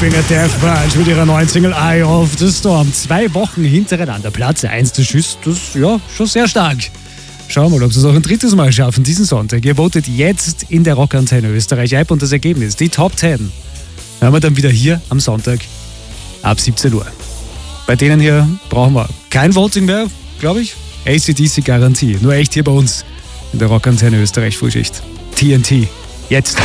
Goldfinger Death Punch mit ihrer neuen Single Eye of the Storm. 2 Wochen hintereinander Platz 1 des Schüss, das ist ja schon sehr stark. Schauen wir mal, ob sie es auch ein drittes Mal schaffen diesen Sonntag. Ihr votet jetzt in der Rockantenne Österreich App und das Ergebnis, die Top 10, hören wir dann wieder hier am Sonntag ab 17 Uhr. Bei denen hier brauchen wir kein Voting mehr, glaube ich. AC/DC Garantie, nur echt hier bei uns in der Rockantenne Österreich Frühschicht. TNT, jetzt.